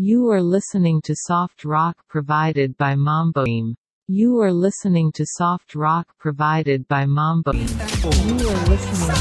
You are listening to soft rock provided by Mamboim. You are listening to soft rock provided by Mamboim. You are listening